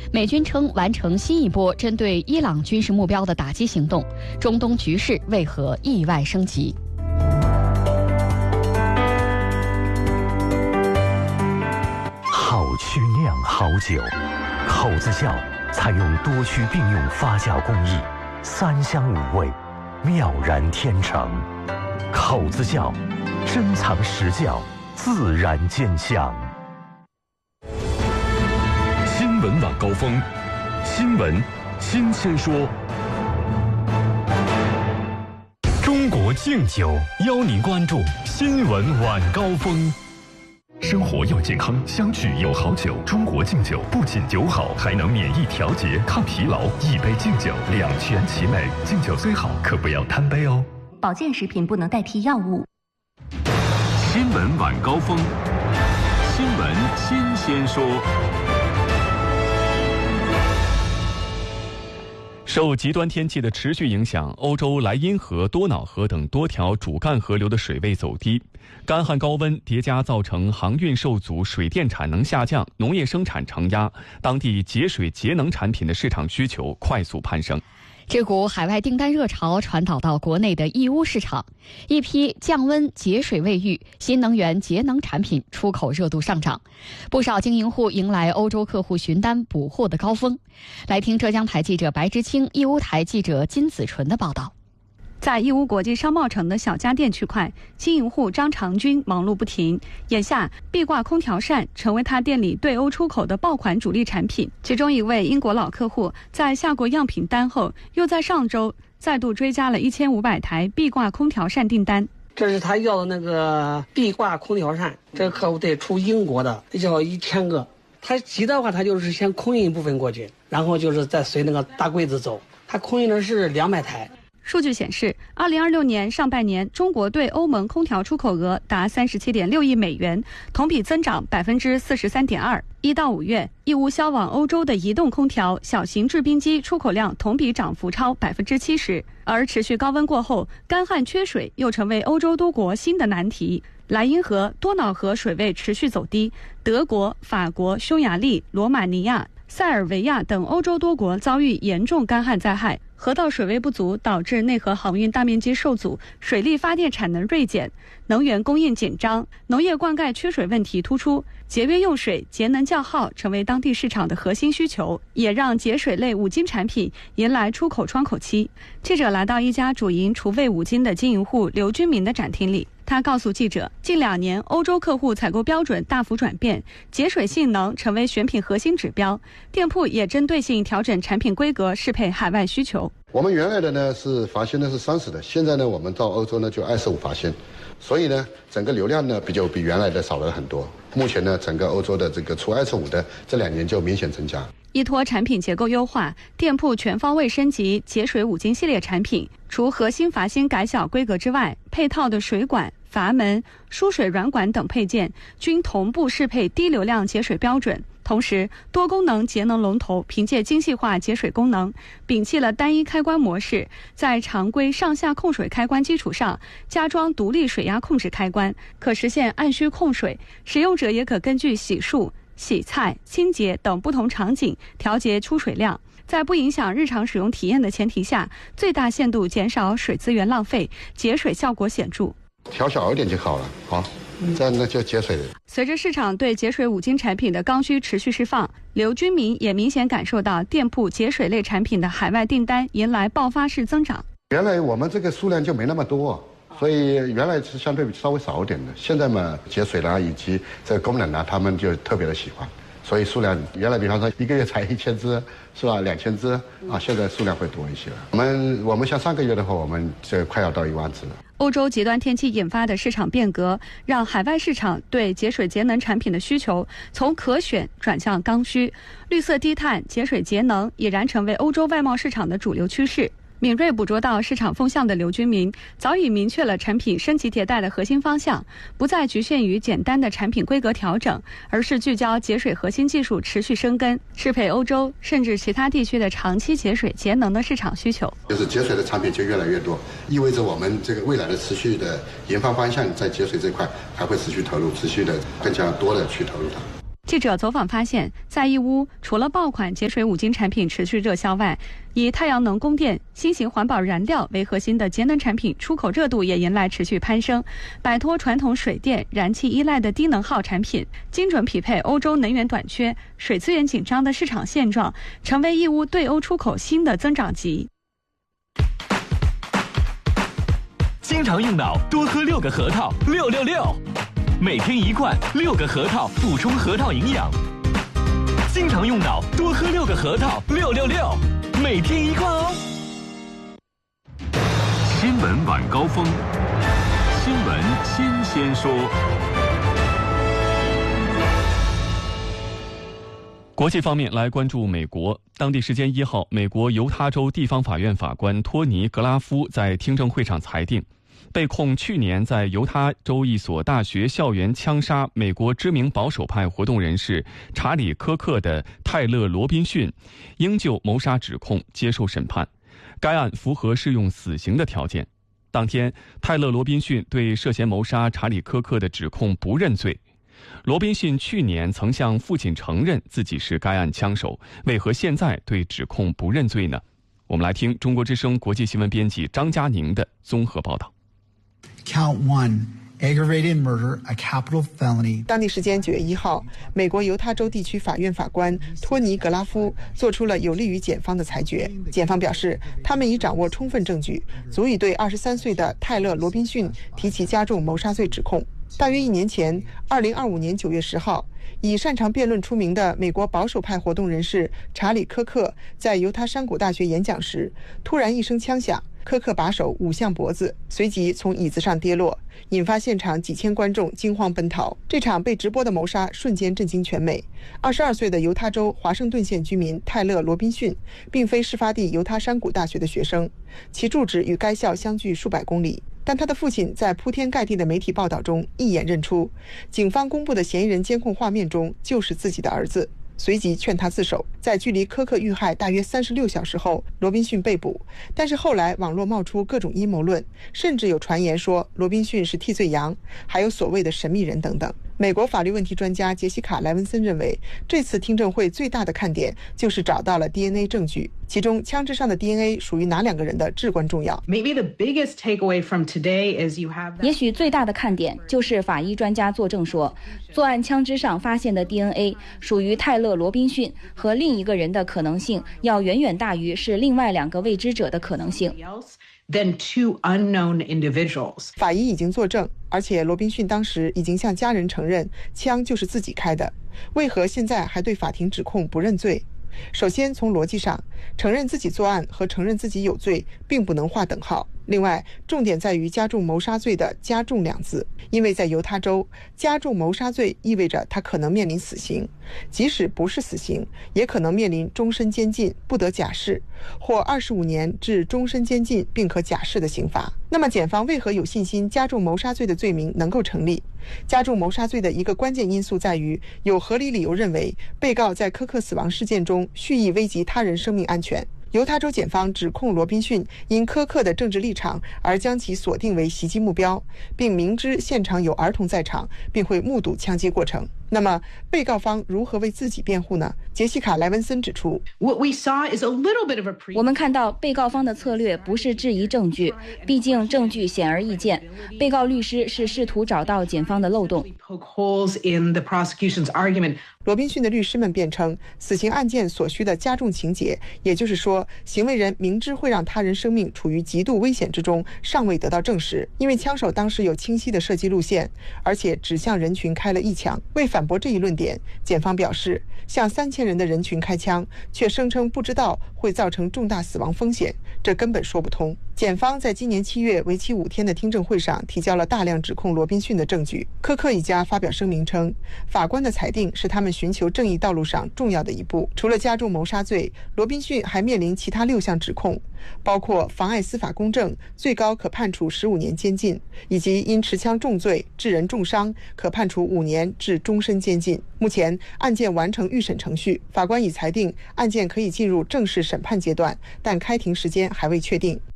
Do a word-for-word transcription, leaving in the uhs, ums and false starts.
美军称完成新一波针对伊朗军事目标的打击行动，中东局势为何意外升级？ 好曲酿好酒，口子窖采用多区并用发酵工艺，三香五味，妙然天成。口子窖，珍藏实窖，自然兼香。 新闻晚高峰，新闻新鲜说。中国敬酒邀您关注新闻晚高峰。生活要健康，相聚有好酒。中国敬酒不仅酒好，还能免疫调节、抗疲劳。一杯敬酒，两全其美。敬酒虽好，可不要贪杯哦。 保健食品不能代替药物。 新闻晚高峰，新闻新鲜说。受极端天气的持续影响，欧洲莱茵河、多瑙河等多条主干河流的水位走低，干旱高温叠加造成航运受阻、水电产能下降、农业生产承压，当地节水节能产品的市场需求快速攀升。 这股海外订单热潮传导到国内的义乌市场，一批降温节水卫浴、新能源节能产品出口热度上涨，不少经营户迎来欧洲客户询单补货的高峰。来听浙江台记者白之清、义乌台记者金子纯的报道。 在义乌国际商贸城的小家电区块，经营户张长军忙碌不停。眼下，壁挂空调扇成为他店里对欧出口的爆款主力产品。其中一位英国老客户在下过样品单后，又在上周再度追加了一千五百台壁挂空调扇订单。 这是他要的那个壁挂空调扇，这个客户得出英国的，得要一千个。他急的话，他就是先空运一部分过去，然后就是再随那个大柜子走。他空运的是两百台。 数据显示，二零二六年上半年，中国对欧盟空调出口额达三十七点六亿美元，同比增长百分之四十三点二。一到五月，义乌销往欧洲的移动空调、小型制冰机出口量同比涨幅超百分之七十。而持续高温过后，干旱缺水又成为欧洲多国新的难题。莱茵河、多瑙河水位持续走低，德国、法国、匈牙利、罗马尼亚、塞尔维亚等欧洲多国遭遇严重干旱灾害，河道水位不足导致内河航运大面积受阻，水力发电产能锐减，能源供应紧张，农业灌溉缺水问题突出，节约用水、节能降耗成为当地市场的核心需求，也让节水类五金产品迎来出口窗口期。记者来到一家主营厨卫五金的经营户刘军民的展厅里，他告诉记者，近两年欧洲客户采购标准大幅转变，节水性能成为选品核心指标，店铺也针对性调整产品规格，适配海外需求。 我们原来的呢是发现的是三十的，现在呢我们到欧洲呢就二十五发现，所以呢整个流量呢比就比原来的少了很多。目前呢整个欧洲的这个除二十五的这两年就明显增加。 依托产品结构优化，店铺全方位升级节水五金系列产品，除核心阀芯改小规格之外，配套的水管、阀门、输水软管等配件均同步适配低流量节水标准。同时，多功能节能龙头凭借精细化节水功能，摒弃了单一开关模式，在常规上下控水开关基础上加装独立水压控制开关，可实现按需控水。使用者也可根据洗漱、洗菜、清洁等不同场景调节出水量，在不影响日常使用体验的前提下，最大限度减少水资源浪费，节水效果显著。 调小一点就好了，好，这样呢就节水了。 随着市场对节水五金产品的刚需持续释放，刘军民也明显感受到店铺节水类产品的海外订单迎来爆发式增长。 原来我们这个数量就没那么多，所以原来是相对稍微少一点的，现在嘛节水啦以及这个功能啦，他们就特别的喜欢。所以数量原来比方说一个月才一千只是吧，两千只啊，现在数量会多一些了。我们我们像上个月的话，我们这快要到一万只了。 欧洲极端天气引发的市场变革，让海外市场对节水节能产品的需求从可选转向刚需，绿色低碳、节水节能已然成为欧洲外贸市场的主流趋势。敏锐捕捉到市场风向的刘军民早已明确了产品升级迭代的核心方向，不再局限于简单的产品规格调整，而是聚焦节水核心技术持续生根，适配欧洲甚至其他地区的长期节水节能的市场需求。 就是节水的产品就越来越多，意味着我们这个未来的持续的研发方向在节水这块还会持续投入，持续的更加多的去投入它。 记者走访发现，在义乌除了爆款节水五金产品持续热销外，以太阳能供电、新型环保燃料为核心的节能产品出口热度也迎来持续攀升。摆脱传统水电、燃气依赖的低能耗产品，精准匹配欧洲能源短缺、水资源紧张的市场现状，成为义乌对欧出口新的增长极。 经常用脑，多喝六个核桃，六六六。每天一罐，六个核桃，补充核桃营养。经常用脑，多喝六个核桃，六六六。每天一罐哦。 新闻晚高峰，新闻新鲜说。国际方面来关注美国，当地时间一号，美国犹他州地方法院法官托尼·格拉夫在听证会上裁定，被控去年在犹他州一所大学校园枪杀美国知名保守派活动人士查理·科克的泰勒·罗宾逊，应就谋杀指控接受审判。该案符合适用死刑的条件。当天，泰勒·罗宾逊对涉嫌谋杀查理·科克的指控不认罪。罗宾逊去年曾向父亲承认自己是该案枪手，为何现在对指控不认罪呢？我们来听中国之声国际新闻编辑张佳宁的综合报道。 Count one, aggravated murder, a capital felony. 当地时间九月一号，美国犹他州地区法院法官托尼·格拉夫做出了有利于检方的裁决。检方表示，他们已掌握充分证据，足以对二十三岁的泰勒·罗宾逊提起加重谋杀罪指控。大约一年前，二零二五年九月十号，以擅长辩论出名的美国保守派活动人士查理·科克在犹他山谷大学演讲时，突然一声枪响，科克把手捂向脖子，随即从椅子上跌落，引发现场几千观众惊慌奔逃。这场被直播的谋杀瞬间震惊全美。二十二岁的犹他州华盛顿县居民泰勒·罗宾逊并非事发地犹他山谷大学的学生，其住址与该校相距数百公里。但他的父亲在铺天盖地的媒体报道中一眼认出，警方公布的嫌疑人监控画面中就是自己的儿子，随即劝他自首。在距离科克遇害大约三十六小时后，罗宾逊被捕。但是后来网络冒出各种阴谋论，甚至有传言说罗宾逊是替罪羊，还有所谓的神秘人等等。美国法律问题专家杰西卡·莱文森认为，这次听证会最大的看点就是找到了 D N A 证据，其中枪支上的 D N A 属于哪两个人的至关重要。 也许最大的看点就是法医专家作证说，作案枪支上发现的 D N A 属于泰勒·罗宾逊，和另一个人的可能性要远远大于是另外两个未知者的可能性。 Than two unknown individuals. 法医已经作证，而且罗宾逊当时已经向家人承认枪就是自己开的，为何现在还对法庭指控不认罪？首先，从逻辑上，承认自己作案和承认自己有罪并不能划等号。另外，重点在于加重谋杀罪的加重两字，因为在犹他州，加重谋杀罪意味着他可能面临死刑，即使不是死刑，也可能面临终身监禁不得假释，或二十五年至终身监禁并可假释的刑罚。那么检方为何有信心加重谋杀罪的罪名能够成立？加重谋杀罪的一个关键因素在于有合理理由认为被告在科克死亡事件中蓄意危及他人生命安全。犹他州检方指控罗宾逊因科克的政治立场而将其锁定为袭击目标，并明知现场有儿童在场，并会目睹枪击过程。那么被告方如何为自己辩护呢？杰西卡·莱文森指出， 我们看到被告方的策略不是质疑证据，毕竟证据显而易见，被告律师是试图找到检方的漏洞。 罗宾逊的律师们辩称，死刑案件所需的加重情节，也就是说行为人明知会让他人生命处于极度危险之中，尚未得到证实。因为枪手当时有清晰的射击路线，而且只向人群开了一枪。为反驳这一论点，检方表示，向三千人的人群开枪，却声称不知道会造成重大死亡风险，这根本说不通。检方在今年七月为期五天的听证会上提交了大量指控罗宾逊的证据。科克一家发表声明称，法官的裁定是他们寻求正义道路上重要的一步。除了加重谋杀罪，罗宾逊还面临其他六项指控，包括妨碍司法公正，最高可判处十五年监禁，以及因持枪重罪致人重伤，可判处五年至终身监禁。目前案件完成预审程序，法官已裁定案件可以进入正式审判阶段，但开庭时间还未确定。